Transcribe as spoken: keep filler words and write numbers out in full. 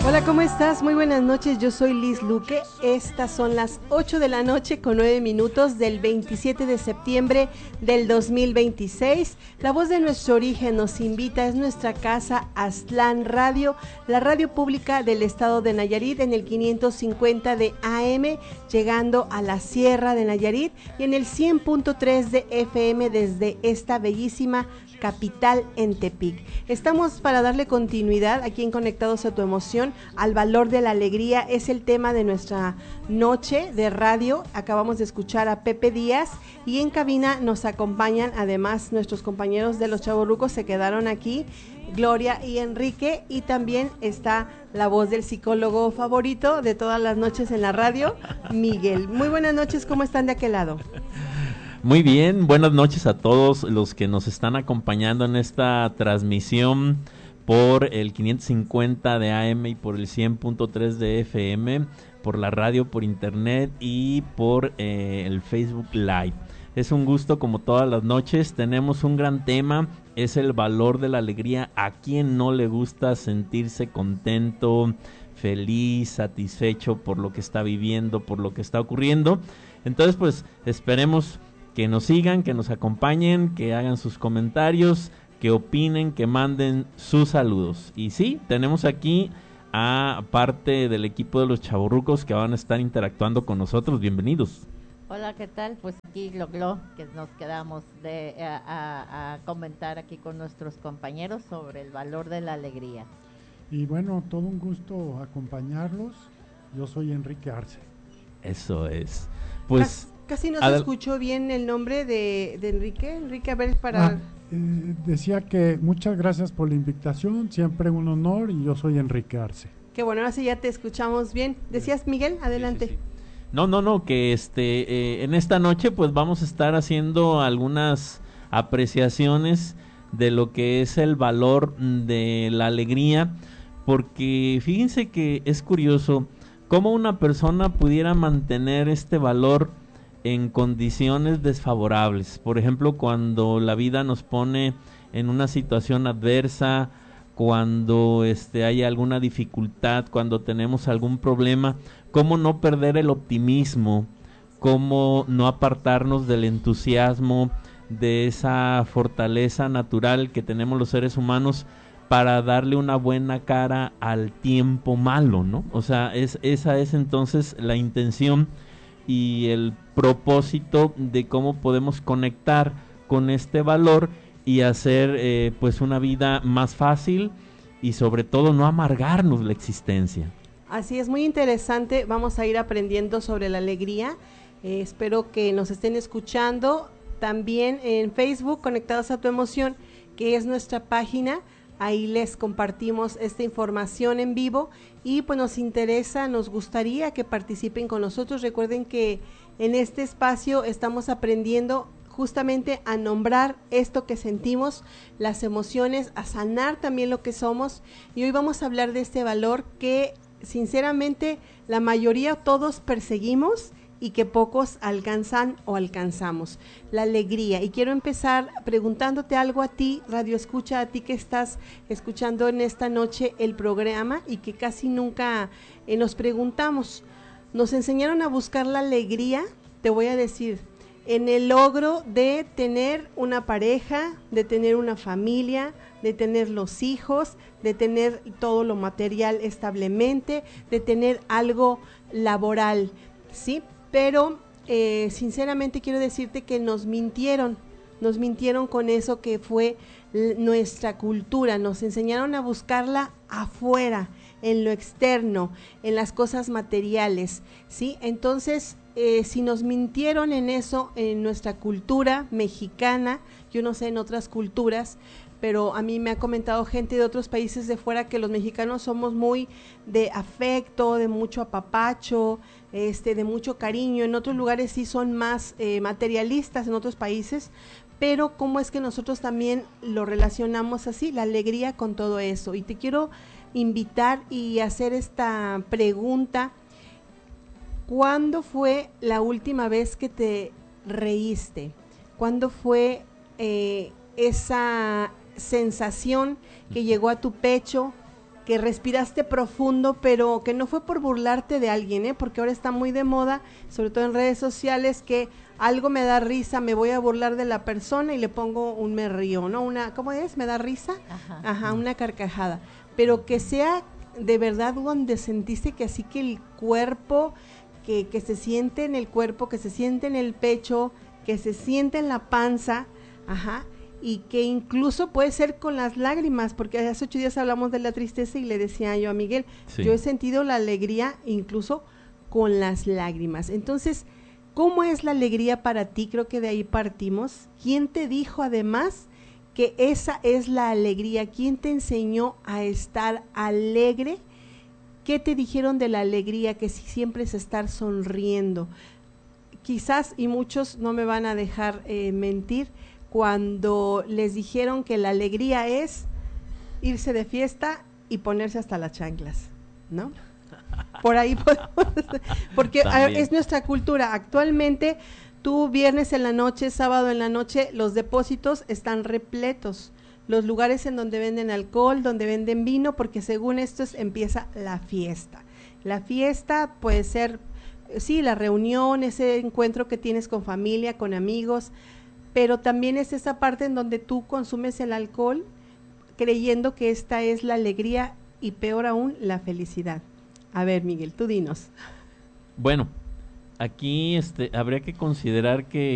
Hola, ¿cómo estás? Muy buenas noches, yo soy Liz Luque. Estas son las ocho de la noche con nueve minutos del veintisiete de septiembre del dos mil veintiséis. La voz de nuestro origen nos invita, es nuestra casa Aztlán Radio, la radio pública del estado de Nayarit en el quinientos cincuenta de A M, llegando a la Sierra de Nayarit, y en el cien punto tres de F M desde esta bellísima capital en Tepic. Estamos para darle continuidad aquí en Conectados a tu Emoción al valor de la alegría. Es el tema de nuestra noche de radio. Acabamos de escuchar a Pepe Díaz y en cabina nos acompañan además nuestros compañeros de los Chavorrucos, se quedaron aquí, Gloria y Enrique, y también está la voz del psicólogo favorito de todas las noches en la radio, Miguel. Muy buenas noches, ¿cómo están de aquel lado? Muy bien, buenas noches a todos los que nos están acompañando en esta transmisión por el quinientos cincuenta de A M y por el cien punto tres de F M, por la radio, por internet y por eh, el Facebook Live. Es un gusto como todas las noches, tenemos un gran tema, es el valor de la alegría. ¿A quién no le gusta sentirse contento, feliz, satisfecho por lo que está viviendo, por lo que está ocurriendo? Entonces pues esperemos que nos sigan, que nos acompañen, que hagan sus comentarios, que opinen, que manden sus saludos. Y sí, tenemos aquí a parte del equipo de los Chavorrucos que van a estar interactuando con nosotros. Bienvenidos. Hola, ¿qué tal? Pues aquí lo, lo que nos quedamos de a, a, a comentar aquí con nuestros compañeros sobre el valor de la alegría. Y bueno, todo un gusto acompañarlos. Yo soy Enrique Arce. Eso es. Pues casi no se Adel- escuchó bien el nombre de, de Enrique. Enrique, a ver, para... Ah, eh, decía que muchas gracias por la invitación, siempre un honor, y yo soy Enrique Arce. Qué bueno, ahora sí ya te escuchamos bien. ¿Decías, Miguel? Adelante. Sí, sí, sí. No, no, no, que este eh, en esta noche pues vamos a estar haciendo algunas apreciaciones de lo que es el valor de la alegría, porque fíjense que es curioso cómo una persona pudiera mantener este valor en condiciones desfavorables. Por ejemplo, cuando la vida nos pone en una situación adversa, cuando este hay alguna dificultad, cuando tenemos algún problema, cómo no perder el optimismo, cómo no apartarnos del entusiasmo, de esa fortaleza natural que tenemos los seres humanos para darle una buena cara al tiempo malo, ¿no? O sea, es esa es entonces la intención y el propósito de cómo podemos conectar con este valor y hacer eh, pues una vida más fácil y sobre todo no amargarnos la existencia. Así es, muy interesante, vamos a ir aprendiendo sobre la alegría. Eh, espero que nos estén escuchando también en Facebook, Conectados a tu Emoción, que es nuestra página. Ahí les compartimos esta información en vivo y pues nos interesa, nos gustaría que participen con nosotros. Recuerden que en este espacio estamos aprendiendo justamente a nombrar esto que sentimos, las emociones, a sanar también lo que somos, y hoy vamos a hablar de este valor que sinceramente la mayoría todos perseguimos y que pocos alcanzan o alcanzamos, la alegría. Y quiero empezar preguntándote algo a ti, Radio Escucha, a ti que estás escuchando en esta noche el programa y que casi nunca eh, nos preguntamos. Nos enseñaron a buscar la alegría, te voy a decir, en el logro de tener una pareja, de tener una familia, de tener los hijos, de tener todo lo material establemente, de tener algo laboral, ¿sí? Pero eh, sinceramente quiero decirte que nos mintieron, nos mintieron con eso que fue l- nuestra cultura, nos enseñaron a buscarla afuera, en lo externo, en las cosas materiales, ¿sí? Entonces, eh, si nos mintieron en eso, en nuestra cultura mexicana, yo no sé en otras culturas, pero a mí me ha comentado gente de otros países de fuera que los mexicanos somos muy de afecto, de mucho apapacho, este, de mucho cariño. En otros lugares sí son más eh, materialistas, en otros países, pero cómo es que nosotros también lo relacionamos así, la alegría con todo eso. Y te quiero invitar y hacer esta pregunta: ¿cuándo fue la última vez que te reíste? ¿Cuándo fue eh, esa sensación que llegó a tu pecho que respiraste profundo, pero que no fue por burlarte de alguien, ¿eh? Porque ahora está muy de moda, sobre todo en redes sociales, que algo me da risa, me voy a burlar de la persona y le pongo un me río, ¿no? Una, ¿cómo es? ¿Me da risa? Ajá. Ajá, una carcajada. Pero que sea de verdad donde sentiste que así que el cuerpo, que, que se siente en el cuerpo, que se siente en el pecho, que se siente en la panza, ajá, y que incluso puede ser con las lágrimas, porque hace ocho días hablamos de la tristeza y le decía yo a Miguel, Sí. yo he sentido la alegría incluso con las lágrimas. Entonces, ¿cómo es la alegría para ti? Creo que de ahí partimos. ¿Quién te dijo además que esa es la alegría? ¿Quién te enseñó a estar alegre? ¿Qué te dijeron de la alegría? Que si siempre es estar sonriendo. Quizás, y muchos no me van a dejar eh, mentir, cuando les dijeron que la alegría es irse de fiesta y ponerse hasta las chanclas, ¿no? Por ahí podemos, porque a, es nuestra cultura. Actualmente, tú viernes en la noche, sábado en la noche, los depósitos están repletos. Los lugares en donde venden alcohol, donde venden vino, porque según esto es, empieza la fiesta. La fiesta puede ser, sí, la reunión, ese encuentro que tienes con familia, con amigos, pero también es esa parte en donde tú consumes el alcohol creyendo que esta es la alegría y peor aún, la felicidad. A ver, Miguel, tú dinos. Bueno, aquí este habría que considerar que